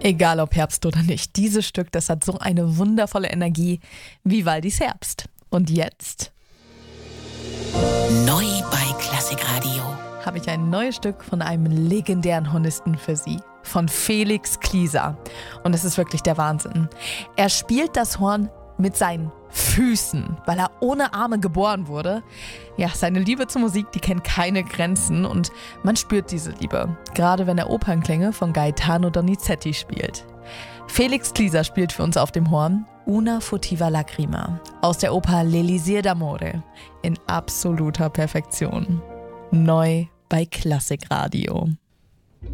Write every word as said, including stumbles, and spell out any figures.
Egal ob Herbst oder nicht, dieses Stück, das hat so eine wundervolle Energie wie Vivaldis Herbst. Und jetzt neu bei Klassikradio habe ich ein neues Stück von einem legendären Hornisten für Sie, von Felix Klieser. Und es ist wirklich der Wahnsinn. Er spielt das Horn mit seinen Füßen, weil er ohne Arme geboren wurde. Ja, seine Liebe zur Musik, die kennt keine Grenzen und man spürt diese Liebe, gerade wenn er Opernklänge von Gaetano Donizetti spielt. Felix Klieser spielt für uns auf dem Horn Una furtiva lacrima aus der Oper L'Elisir d'Amore in absoluter Perfektion. Neu bei Klassikradio.